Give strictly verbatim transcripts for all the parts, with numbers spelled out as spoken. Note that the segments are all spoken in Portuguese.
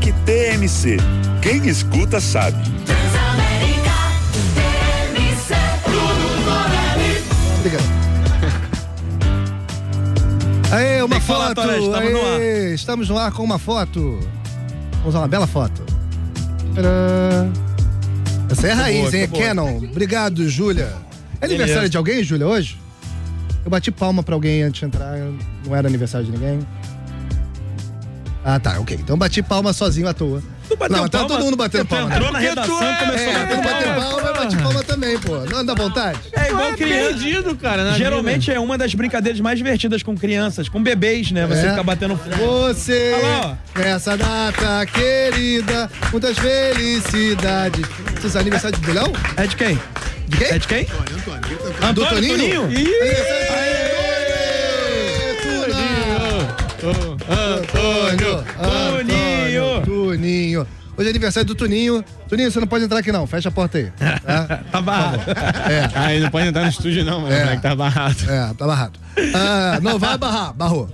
Toque T M C. Quem escuta sabe. Transamérica, T M C. Obrigado. Aê, uma Tem que falar, foto. Torres, estamos no ar. Aê, estamos no ar com uma foto. Vamos usar uma bela foto. Tcharam. Essa é a raiz, boa, hein? boa. Canon. Obrigado, Júlia. É aniversário Beleza. de alguém, Júlia, hoje? Eu bati palma pra alguém antes de entrar. Não era aniversário de ninguém. Ah, tá, ok. Então bati palma sozinho à toa. Tu bateu Não, tá palma? todo mundo batendo Tu palma. entrou na Porque redação tu e começou é, a bater tu bater palma. palma, eu bati palma também, pô. Não anda à vontade? É igual É criança. perdido, cara. na Geralmente vida. é uma das brincadeiras mais divertidas com crianças, com bebês, né? Você É. fica batendo. Você, Olha lá, nessa data querida, muitas felicidades. Você é aniversário de Bilhão? É de quem? De quem? É de quem? Do Antônio Toninho? Toninho? Antônio, Toninho. Toninho. Hoje é aniversário do Toninho. Toninho, você não pode entrar aqui não, fecha a porta aí. Tá? Tá barrado. É, Ah, ele não pode entrar no estúdio, não, mano. É. É. Que tá barrado. é, tá barrado. Ah, não vai barrar, barrou.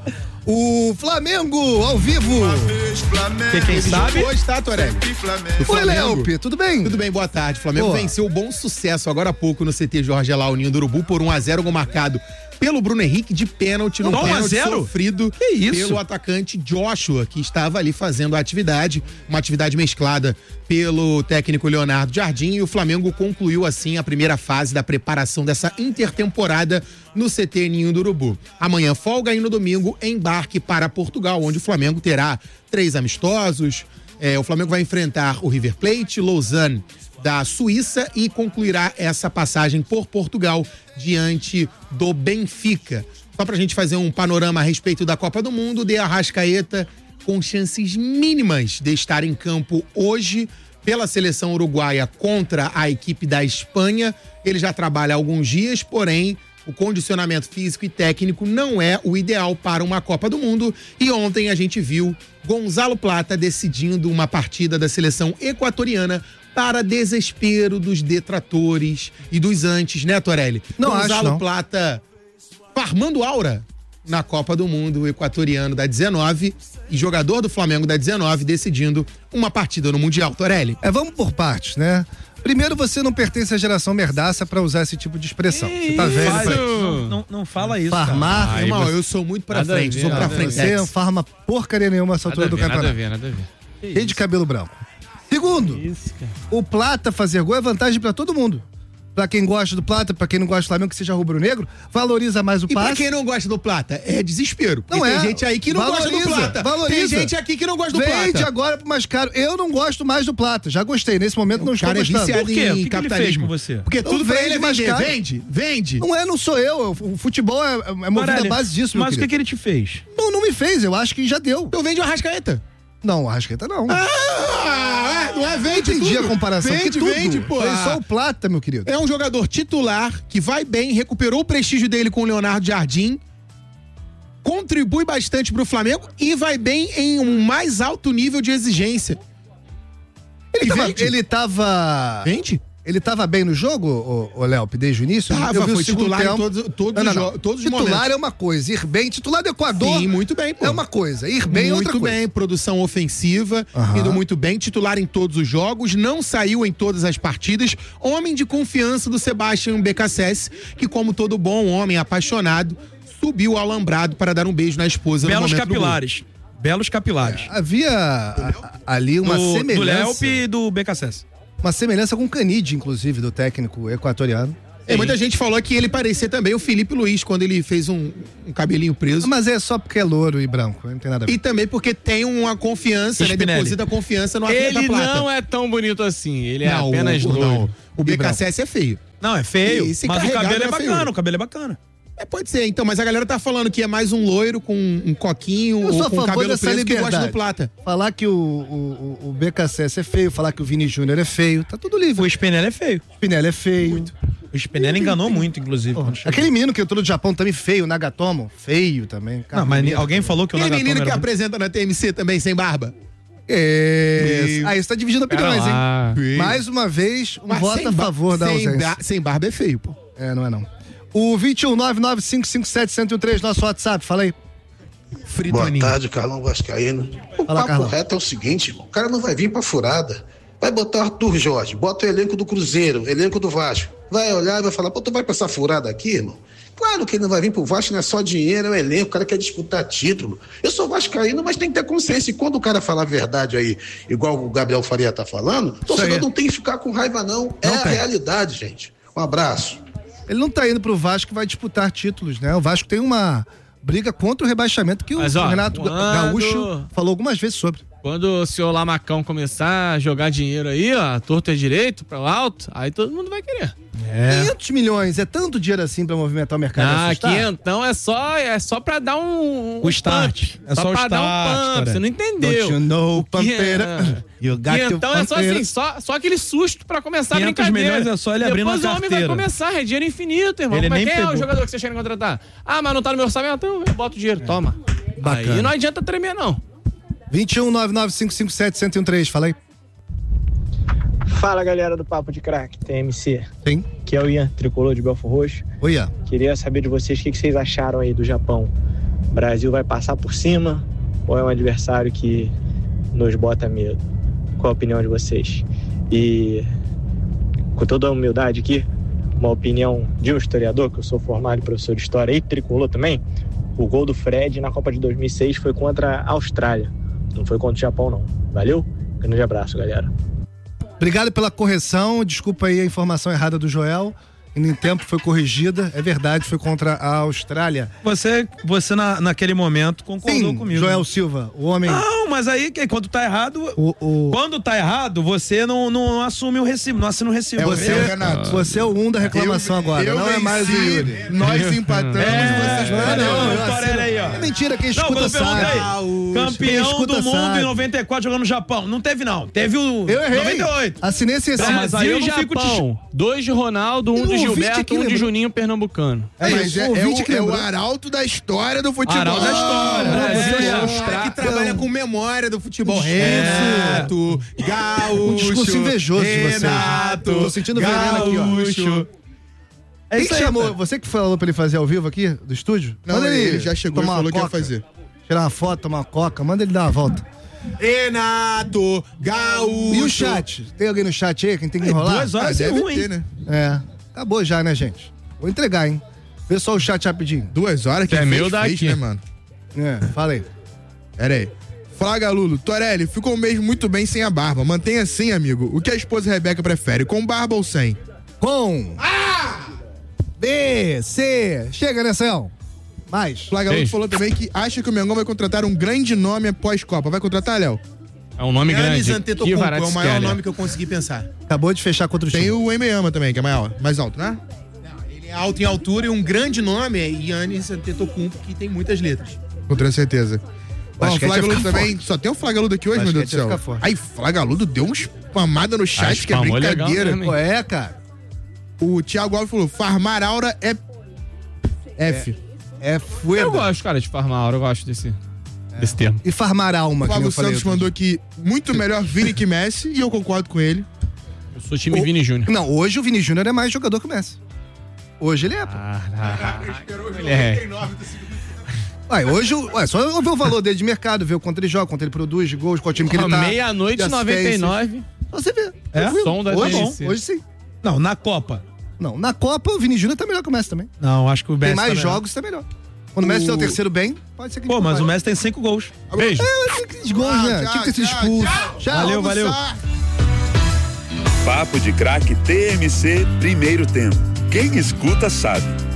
O Flamengo, ao vivo. Porque quem sabe. Hoje, tá, Torelli? O Oi, Léope, tudo bem? Tudo bem, boa tarde. O Flamengo Boa. venceu o bom sucesso agora há pouco no C T Jorge Elal, Ninho do Urubu, por um a zero, gol marcado pelo Bruno Henrique de pênalti, no um a pênalti zero? sofrido Que isso? pelo atacante Joshua, que estava ali fazendo a atividade, uma atividade mesclada pelo técnico Leonardo Jardim, e o Flamengo concluiu assim a primeira fase da preparação dessa intertemporada no C T Ninho do Urubu. Amanhã folga e no domingo embarque para Portugal, onde o Flamengo terá três amistosos. É, o Flamengo vai enfrentar o River Plate, Lausanne da Suíça e concluirá essa passagem por Portugal diante do Benfica. Só pra gente fazer um panorama a respeito da Copa do Mundo, De Arrascaeta com chances mínimas de estar em campo hoje pela seleção uruguaia contra a equipe da Espanha. Ele já trabalha há alguns dias, porém o condicionamento físico e técnico não é o ideal para uma Copa do Mundo. E ontem a gente viu Gonzalo Plata decidindo uma partida da seleção equatoriana para desespero dos detratores e dos antes, né, Torelli? Não acho, Gonzalo não. Plata farmando aura na Copa do Mundo, equatoriano da dezenove e jogador do Flamengo da dezenove decidindo uma partida no Mundial, Torelli. É, vamos por partes, né? Primeiro, você não pertence à geração merdaça pra usar esse tipo de expressão. Você tá velho Faz- pra não, não, não fala isso. farmar. Meu Aí irmão, você- eu sou muito pra Nada a frente, ver, sou pra nada a frente. Você não farma porcaria nenhuma essa Nada altura a do ver, nada a campeonato. ver, nada a ver. Cheio de cabelo branco. Segundo, Isso, cara. o Plata fazer gol é vantagem pra todo mundo. Pra quem gosta do Plata, pra quem não gosta do Flamengo, que seja rubro-negro, valoriza mais o E pra passe. quem não gosta do Plata, é desespero. Não e é. tem gente aí que não gosta do Valoriza, Plata. valoriza. Tem gente aqui que não gosta do Vende Plata. agora pro mais caro. Eu não gosto mais do Plata. Já gostei. Nesse momento não O estou cara é gostando. viciado Por quê? O que em que ele capitalismo. fez com você? Porque Não tudo pra vende ele é mais vender. caro. Vende, vende. Não é, não sou eu. O futebol é, é movido Morelli, à base disso, meu Mas o que, querido. que ele te fez? Não, não me fez. Eu acho que já deu. Então vende o Arrascaeta. Não, o Arrascaeta não. Ah, não é vende Entendi tudo. a comparação. Vende, que tudo. vende, pô. Foi só o Plata, meu querido. É um jogador titular que vai bem, recuperou o prestígio dele com o Leonardo Jardim, contribui bastante pro Flamengo e vai bem em um mais alto nível de exigência. Ele E tava, vende. ele tava. Vende? Ele tava bem no jogo, o, Léo, desde o início? Tava, eu vi foi o segundo titular em tempo. todos- todos não, os não, não. jo- todos os Titular momentos. é uma coisa, ir bem, titular do Equador Sim, muito bem, pô. é uma coisa, ir bem é outra Muito coisa. bem, produção ofensiva, Aham. indo muito bem, titular em todos os jogos, não saiu em todas as partidas, homem de confiança do Sebastião B K S S, que como todo bom homem apaixonado, subiu ao alambrado para dar um beijo na esposa no Belos momento do gol. capilares. Belos capilares. Havia a- a- ali uma do, do semelhança. Léope e do B K S S. Uma semelhança com o Canide, inclusive, do técnico equatoriano. E muita gente falou que ele parecia também o Felipe Luiz, quando ele fez um, um cabelinho preso. Mas é só porque é louro e branco, não tem nada a ver. E também porque tem uma confiança, né? Spinelli. Deposita confiança no atleta Ele plata. não é tão bonito assim. Ele é Não, apenas o, loiro. não. O B K S S é feio. Não, é feio. E se mas o carregar, cabelo é não é bacana, feio. o cabelo é bacana. É, pode ser, então, mas a galera tá falando que é mais um loiro com um coquinho Eu sou ou a com favor cabelo dessa preso que gosta liberdade. do plata. Falar que o, o, o, o B K S S é feio, falar que o Vini Júnior é feio, tá tudo livre. O Spinelli é feio. O Spinelli é feio. O Spinelli enganou muito, inclusive. quando chegou. Aquele menino que entrou do Japão também feio, Nagatomo, feio também. Não, mas ni- alguém falou que o Aquele Nagatomo menino que era... apresenta na T M C também, sem barba. É... Ah, isso tá dividindo opiniões, hein? lá. Mais uma vez, um Mas voto sem a ba- favor da sem ausência. ba- Sem barba é feio, pô. É, não é não. O vinte e um nove nove cinco cinco sete um zero três, nosso WhatsApp, fala aí. Fritoninho. Boa tarde, Carlão Vascaíno. O Fala, papo Carlão. reto é o seguinte, irmão. O cara não vai vir pra furada. Vai botar o Arthur Jorge, bota o elenco do Cruzeiro, elenco do Vasco. Vai olhar e vai falar, pô, tu vai pra essa furada aqui, irmão? Claro que ele não vai vir pro Vasco, não é só dinheiro, é o elenco, o cara quer disputar título. Eu sou vascaíno, mas tem que ter consciência. E quando o cara falar a verdade aí, igual o Gabriel Faria tá falando, o torcedor não tem que ficar com raiva, não. É a realidade, gente. Um abraço. Ele não tá indo pro Vasco que vai disputar títulos, né? O Vasco tem uma briga contra o rebaixamento que Mas, o ó, Renato quando- Gaúcho falou algumas vezes sobre. Quando o senhor Lamacão começar a jogar dinheiro aí, ó, torto é direito, pra alto, aí todo mundo vai querer. quinhentos milhões, é tanto dinheiro assim pra movimentar o mercado. Ah, assustar? quinhentão é só, é só pra dar um, um O start. pump. É só o pra dar um start, pump, cara. você não entendeu. Don't you know, O que- Pantera? You got to Quinhentão é só Pantera. assim, só, só aquele susto pra começar a quinhentos brincadeira. milhões é só ele abrindo Depois a o homem vai carteira. começar, é dinheiro infinito, irmão. Ele Como é nem que é o pegou. jogador que você quer contratar? Ah, mas não tá no meu orçamento, então eu boto o dinheiro, toma. Bacana. Aí não adianta tremer, não. vinte e um, nove nove cinco cinco sete, um zero um três, fala aí. Fala galera do Papo de Crack, T M C. Sim. Que é o Ian, tricolor de Belfort Roxo. Oi, Ian. Queria saber de vocês o que que vocês acharam aí do Japão. O Brasil vai passar por cima ou é um adversário que nos bota medo? Qual a opinião de vocês? E com toda a humildade aqui, uma opinião de um historiador, que eu sou formado em professor de história e tricolor também. O gol do Fred na Copa de dois mil e seis foi contra a Austrália, não foi contra o Japão não. Valeu? Grande abraço, galera. Obrigado pela correção, desculpa aí a informação errada do Joel. E em tempo foi corrigida, é verdade, foi contra a Austrália. Você, você na, naquele momento concordou Sim, comigo. Joel Silva, o homem... Não, mas aí que quando tá errado, O, o... quando tá errado, você não, não assume o recibo, não assina o recibo. É Você, o Renato. você é o um da reclamação Eu- agora, eu não é mais o venci, Yuri. Nós empatamos, vocês não, perderam. não, eu Vitória assino. aí, ó. É mentira, quem Não, escuta quando eu perguntei, sabe. Quem campeão escuta do mundo sabe. em noventa e quatro jogando no Japão. Não teve, não. Teve o Eu errei. noventa e oito. Assinei esse Não, mas aí eu Brasil não e fico Japão. Dois de Ronaldo, um Tem de um ouvinte Gilberto, aqui, um de lembra? Juninho Pernambucano. É Mas isso, é, o é, ouvinte o, que é o lembrou. arauto da história do futebol. Arauto da história. Brasil Você e é um Austrália. cara que trabalha com memória do futebol. É. Renato, Gaúcho. Um discurso invejoso de vocês. Renato, Tô sentindo veneno aqui, ó. Gaúcho. É Quem isso que aí, chamou? cara. Você que falou pra ele fazer ao vivo aqui, do estúdio? Não, Manda ele já chegou e tomar uma falou que ia coca, fazer. Tirar uma foto, tomar uma coca, manda ele dar uma volta. Renato, Gaúcho. E o chat? Tem alguém no chat aí? Quem tem que enrolar? duas horas Ah, e deve um, hein? ter, né? É. Acabou já, né, gente? Vou entregar, hein? Vê só o chat rapidinho. Duas horas que É fez, meu fez, daqui. né, mano? É, fala aí. Pera aí. Fala, Lulo. Torelli, ficou mesmo muito bem sem a barba. Mantenha assim, amigo. O que a esposa Rebeca prefere, com barba ou sem? Com. A! B, C. Chega, né, Céu? Mais. Flagaludo Seis. falou também que acha que o Mengão vai contratar um grande nome após Copa. Vai contratar, Léo? É um nome Giannis grande. Antetokounmpo, é o maior Kvaratskhelia. nome que eu consegui pensar. Acabou de fechar contra o Tem time. o Wembanyama também, que é maior, mais alto, né? Não, ele é alto em altura e um grande nome é Giannis Antetokounmpo, que tem muitas letras. Com toda certeza. Ó, o Basquete ia Flagaludo ficar também. forte. Só tem o Flagaludo aqui hoje, meu Deus do Basquete ia céu. ficar forte. Aí, Flagaludo deu uma spamada no chat, Ah, que é spamou brincadeira. legal mesmo, hein? Pô, é, cara. O Thiago Alves falou: farmar aura é F. É Eu fuego. gosto, cara, de farmar, eu gosto desse, desse termo. E farmar alma, O que nem Fábio eu falei. Santos mandou aqui muito melhor Vini que Messi, e eu concordo com ele. Eu sou time Vini Júnior. Não, hoje o Vini Júnior é mais jogador que o Messi. Hoje ele é, pô. Ah, ele é. Ué, hoje, o- ué, só ver o valor dele de mercado, ver o quanto ele joga, quanto ele produz de gols, qual time que ele tá. Meia-noite, de noventa e assistências. nove. Só você vê. É? Tranquilo. Som da hoje, T bom, N C. hoje sim. Não, na Copa. Não, na Copa o Vini Júnior tá melhor que o Messi também. Não, acho que o Messi Tem mais tá melhor. jogos, tá melhor. Quando o Messi é o terceiro bem, pode ser que ele Pô, mas o compare. Messi tem cinco gols. Beijo. É, aqueles gols, né? Tinha que ter sido expulso. Tchau. Valeu, valeu. Papo de Craque T M C, primeiro tempo. Quem escuta sabe.